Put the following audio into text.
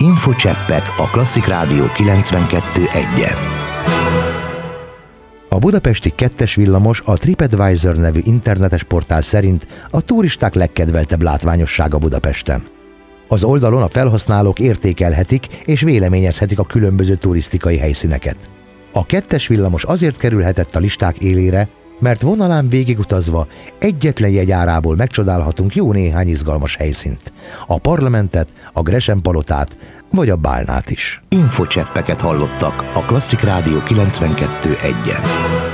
Infocseppek a Klasszik Rádió 92.1-en. A budapesti 2-es villamos a TripAdvisor nevű internetes portál szerint a turisták legkedveltebb látványossága Budapesten. Az oldalon a felhasználók értékelhetik és véleményezhetik a különböző turisztikai helyszíneket. A 2-es villamos azért kerülhetett a listák élére, mert vonalán végigutazva egyetlen jegyárából megcsodálhatunk jó néhány izgalmas helyszínt. A Parlamentet, a Gresham-palotát vagy a Bálnát is. Infocseppeket hallottak a Klasszik Rádió 92.1-en.